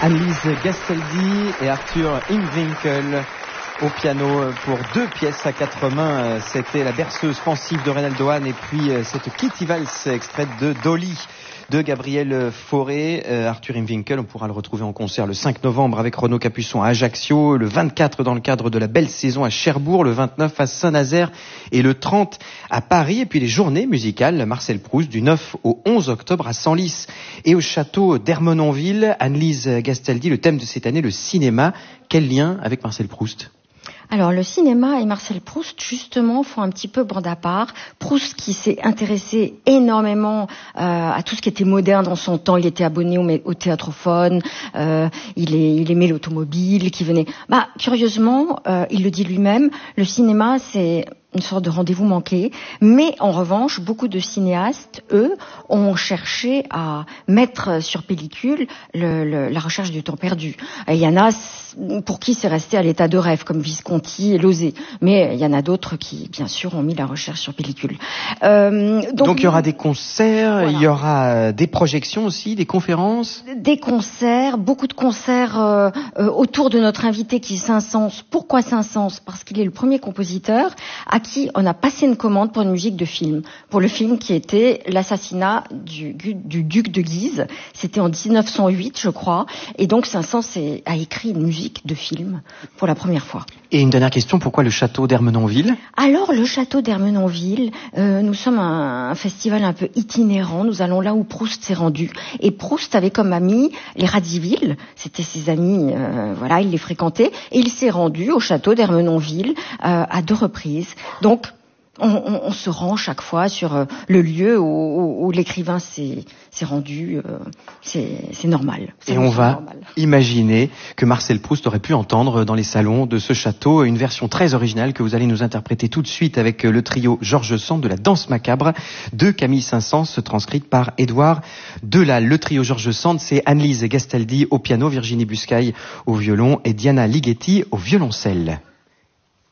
Anneliese Gastaldi et Arthur Imwinkel au piano pour 2 pièces à 4 mains. C'était la berceuse pensive de Reynaldo Hahn et puis cette Kitty Valse extraite de Dolly de Gabriel Fauré. Arthur Imwinkel, on pourra le retrouver en concert le 5 novembre avec Renaud Capuçon à Ajaccio, le 24 dans le cadre de la belle saison à Cherbourg, le 29 à Saint-Nazaire et le 30 à Paris. Et puis les journées musicales Marcel Proust du 9 au 11 octobre à Senlis et au château d'Ermenonville. Anneliese Gastaldi, le thème de cette année, le cinéma. Quel lien avec Marcel Proust ? Alors le cinéma et Marcel Proust justement font un petit peu bande à part. Proust qui s'est intéressé énormément à tout ce qui était moderne dans son temps. Il était abonné au théâtrophone, il aimait l'automobile qui venait. Curieusement, il le dit lui-même, le cinéma c'est une sorte de rendez-vous manqué, mais en revanche, beaucoup de cinéastes, eux, ont cherché à mettre sur pellicule la recherche du temps perdu. Et il y en a pour qui c'est resté à l'état de rêve, comme Visconti et Lauzet, mais il y en a d'autres qui, bien sûr, ont mis la recherche sur pellicule. Donc il y aura des concerts, voilà. Il y aura des projections aussi, des conférences. Des concerts, beaucoup de concerts autour de notre invité qui est Saint-Saëns. Pourquoi Saint-Saëns ? Parce qu'il est le premier compositeur à qui on a passé une commande pour une musique de film, pour le film qui était l'assassinat du duc de Guise. C'était en 1908, je crois, et donc Saint-Saëns a écrit une musique de film pour la première fois. Et une dernière question, pourquoi le château d'Ermenonville ? Alors, le château d'Ermenonville, nous sommes un festival un peu itinérant, nous allons là où Proust s'est rendu. Et Proust avait comme amis les Radziwiłł, c'était ses amis, il les fréquentait, et il s'est rendu au château d'Ermenonville à 2 reprises. Donc, on se rend chaque fois sur le lieu où l'écrivain s'est rendu, c'est normal. Et on va imaginer que Marcel Proust aurait pu entendre dans les salons de ce château une version très originale que vous allez nous interpréter tout de suite avec le trio Georges Sand de la Danse macabre de Camille Saint-Saëns, transcrite par Édouard Delal. Le trio Georges Sand, c'est Anneliese Gastaldi au piano, Virginie Buscaille au violon et Diana Ligeti au violoncelle.